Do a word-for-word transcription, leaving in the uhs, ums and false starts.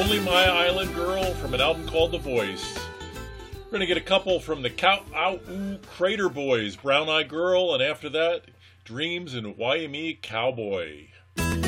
Only My Island Girl from an album called The Voice. We're going to get a couple from the Cow Ow Ooh Crater Boys, Brown Eye Girl, and after that, Dreams and Wyoming Cowboy.